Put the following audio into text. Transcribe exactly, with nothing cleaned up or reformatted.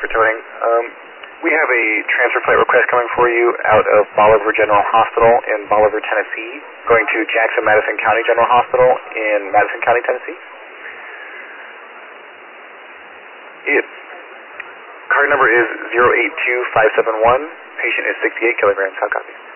for toning. Um, we have a transfer flight request coming for you out of Bolivar General Hospital in Bolivar, Tennessee, going to Jackson-Madison County General Hospital in Madison County, Tennessee. It, card number is zero eight two five seven one. Patient is sixty-eight kilograms. How copy?